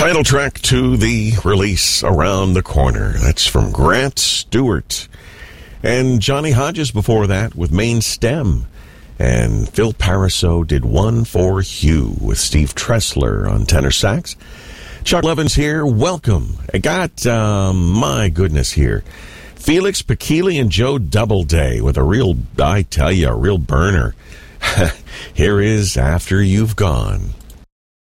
Title track to the release Around the Corner. That's from Grant Stewart. And Johnny Hodges before that with Main Stem. And Phil Pariseau did One for Hugh with Steve Tressler on tenor sax. Chuck Levins here. Welcome. I got, my goodness here, Felix Pakili and Joe Doubleday with a real, I tell you, a real burner. Here is After You've Gone.